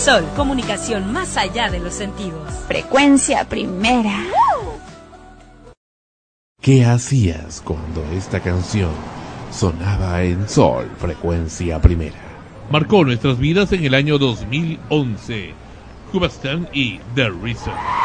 Sol, comunicación más allá de los sentidos. Frecuencia primera. ¿Qué hacías cuando esta canción sonaba en Sol, frecuencia primera? Marcó nuestras vidas en el año 2011. Cubastan y The Reason.